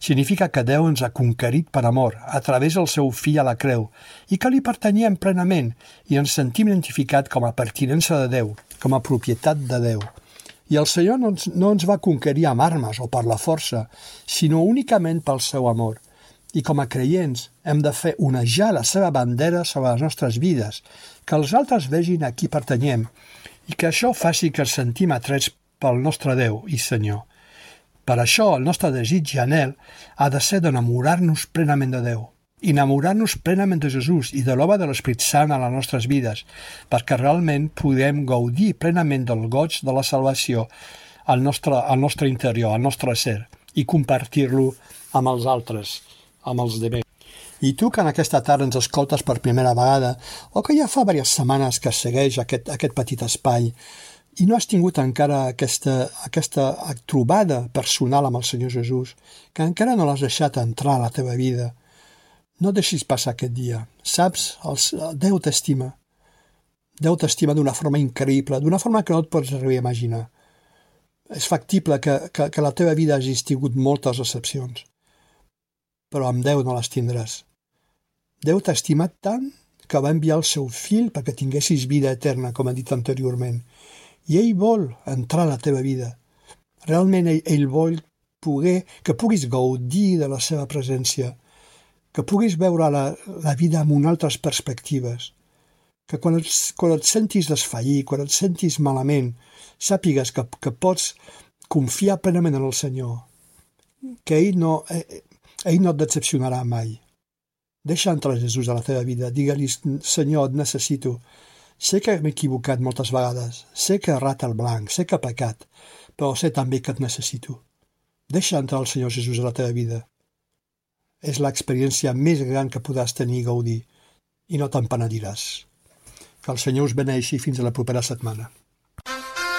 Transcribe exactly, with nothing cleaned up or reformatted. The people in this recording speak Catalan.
Significa que Déu ens ha conquerit per amor, a través del seu fill a la creu, i que li pertanyem plenament i ens sentim identificats com a pertinença de Déu, com a propietat de Déu. I el Senyor no ens, no ens va conquerir amb armes o per la força, sinó únicament pel seu amor. I com a creients hem de fer onejar la seva bandera sobre les nostres vides, que els altres vegin a qui pertanyem i que això faci que ens sentim atrets pel nostre Déu i Senyor. Per això el nostre desig i anhel ha de ser d'enamorar-nos plenament de Déu, enamorar-nos plenament de Jesús i de l'obra de l'Esperit Sant a les nostres vides, perquè realment podem gaudir plenament del goig de la salvació al nostre, al nostre interior, al nostre ser, i compartir-lo amb els altres, amb els demés. I tu que en aquesta tarda ens escoltes per primera vegada, o que ja fa diverses setmanes que segueix aquest, aquest petit espai, i no has tingut encara aquesta, aquesta trobada personal amb el Senyor Jesús, que encara no l'has deixat entrar a la teva vida, no deixis passar aquest dia. Saps? El, Déu t'estima. Déu t'estima d'una forma increïble, d'una forma que no et pots arribar a imaginar. És factible que, que, que la teva vida hagis tingut moltes decepcions, però amb Déu no les tindràs. Déu t'ha estimat tant que va enviar el seu fill perquè tinguessis vida eterna, com he dit anteriorment. I ell vol entrar a la teva vida. Realment ell, ell vol poder, que puguis gaudir de la seva presència, que puguis veure la, la vida amb unes altres perspectives, que quan et, quan et sentis desfallir, quan et sentis malament, sàpigues que, que pots confiar plenament en el Senyor, que ell no, ell no et decepcionarà mai. Deixa entrar Jesús a la teva vida, digue-li, Senyor, et necessito. Sé que m'he equivocat moltes vegades, sé que he errat el blanc, sé que he pecat, però sé també que et necessito. Deixa entrar el Senyor Jesús a la teva vida. És l'experiència més gran que podràs tenir i gaudir, i no te'n penediràs. Que el Senyor us beneixi fins a la propera setmana.